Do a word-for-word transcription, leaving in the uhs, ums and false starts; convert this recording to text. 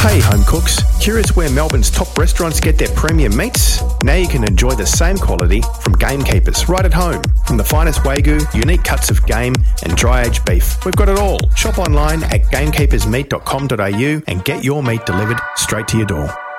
Hey home cooks, curious where Melbourne's top restaurants get their premium meats? Now you can enjoy the same quality from Gamekeepers right at home. From the finest Wagyu, unique cuts of game and dry-aged beef, we've got it all. Shop online at gamekeepers meat dot com dot a u and get your meat delivered straight to your door.